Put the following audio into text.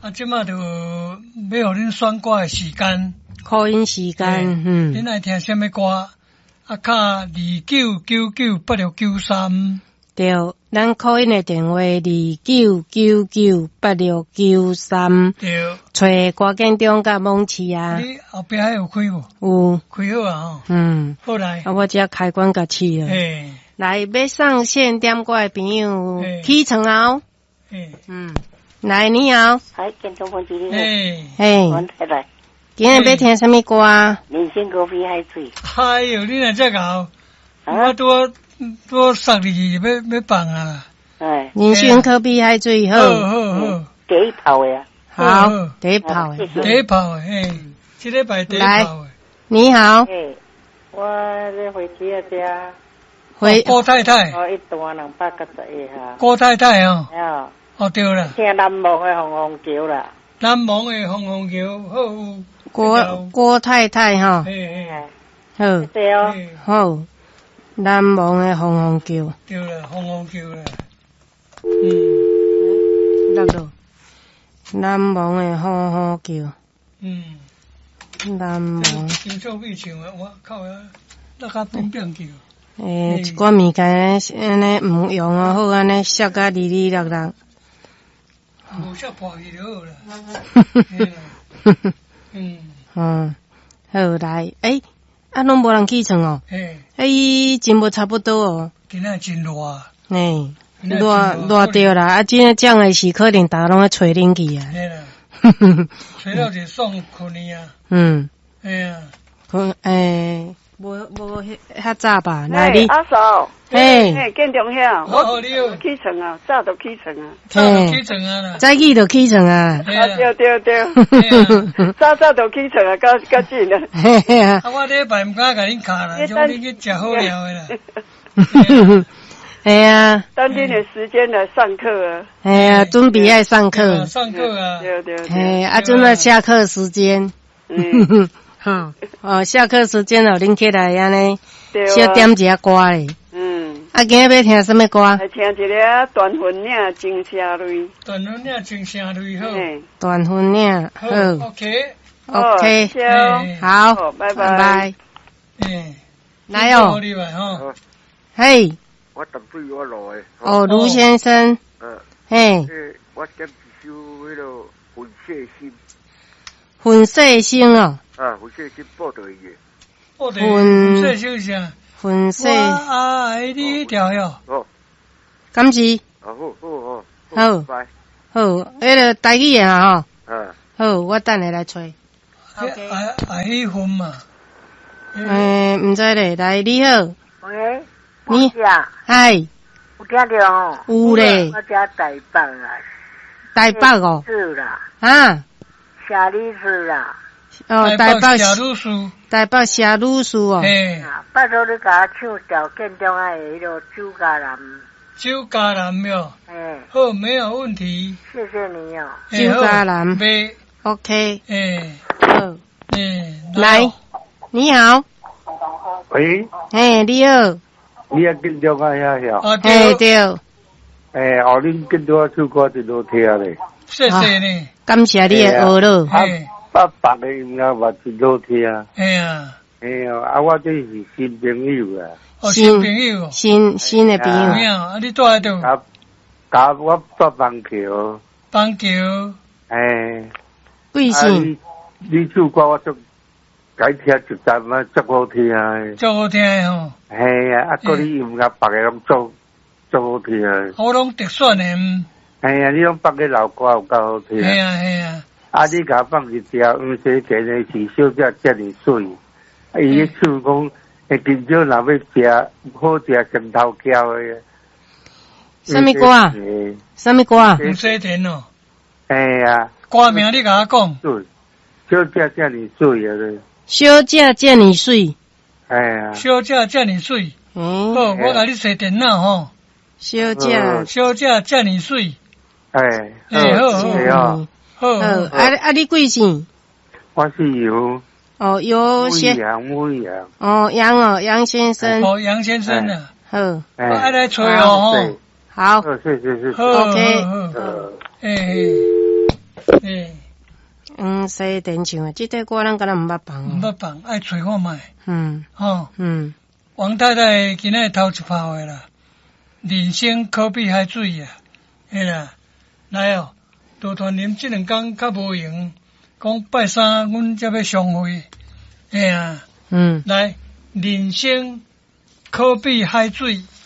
即马就要互恁选歌的时间， 考音时间， 恁爱听什么歌？卡29998693。 对，咱考音的电话29998693。 对。 找歌建中甲蒙市啊。 你后壁还有开无？ 有。开好啊吼。好来。 我只开关甲试了。来，要上线点歌的朋友，起床后。来，你好。 建中风机你好。 阮来。今日要听什么歌啊？ 人生高飞海水。 哎哟，你若这搞，我多12字要放啊！ 人生可比海水好。 好。 第一炮的啊。 好，第一炮的。 第一炮的，这礼拜第一炮的。 你好。 我咧回去啊遮。 郭太太。 一段291哈。 郭太太哦。对啦。 听南蒙的红红桥啦。 南蒙的红红桥，好。 郭太太哈。好。 对哦。 好。南蒙的红红桥。 对啦，红红桥啦。 落落。南蒙的红红桥。南蒙。 真少比唱啊！我靠呀，那较变叫。 一寡物件安尼唔用哦，好安尼摔甲哩哩落落。 无摔破去就好啦。 好来，拢无人起床哦。真无差不多哦。 今仔真热。 热着啦，真诶种诶是可能大家拢咧吹冷气啊。 吹了就爽困去啊。 困无遐早吧？来你。 阿嫂。建中遐。 好你好。 起床啊，早就起床啊。 早就起床啊啦。 早起就起床啊。 对。早就起床啊，较紧啊。 我礼拜唔敢甲恁卡啦，叫你去食好料的啦。 当天的时间来上课啊。 准备爱上课。 上课啊。 对。 准备下课时间。下课时间哦，恁起来安尼，小点一下歌咧。今日要听什么歌？ 听一个断魂岭情声泪。 断魂岭情声泪好。 断魂岭好。 OK。 好， 拜拜。 来哦。嘿。 我淡水我来。 卢先生。 我点一首迄个粉色心。 粉色心哦。 粉色心报道伊个。 粉色心啥？ 粉色。 我爱你条哟。 敢是？ 好。 迄个台语啊吼。好，我等下来找。 爱你分嘛。 唔知咧，来你好。 喂。 你嗨。 有听到哦？ 有咧。 我家台北啦。 台北哦。 是啦。夏律师啦。 台北夏律师。 台北夏律师哦。 拜托你甲我唱条建中爱的迄个酒家男。 酒家男哟。好，没有问题。 谢谢你哦。 酒家男。OK。好。来，你好。 喂。 你好。 你也建中爱遐晓？ 对。 恁建中唱歌真好听咧。 谢谢你。 感谢你的学咯。 别个音乐嘛真好听。我这是新朋友啊。 新朋友。 新的朋友。 你住喺度？ 我住板桥。 板桥。 贵姓？ 你唱歌我就改听一站啊，足好听诶。 足好听吼。 个你音乐别个拢足好听。 我拢特选诶。 你拢别个老歌有够好听。你甲放一条黄色田的是小姐遮尔水，伊咧唱讲，今朝若要食好食上头桥的。 什么歌啊？什么歌啊？ 黄色田哦。 歌名你甲我讲。 小姐遮尔水啊咧。 小姐遮尔水。 小姐遮尔水。好，我甲你设电脑吼。 小姐遮尔水。 好。你贵姓？ 我是杨。 杨先。杨先生。 杨先生啊。 好。 我爱来吹哦。 好。 谢谢。 OK。 西电唱的，这个歌咱敢若毋捌放哦。 毋捌放，爱找看卖。 吼， 王太太今仔头一炮的啦，人生可比海水啊，嘿啦，来哦，大团圆这两天较无闲，讲拜三阮才要相会，嘿啊，来，人生可比海水。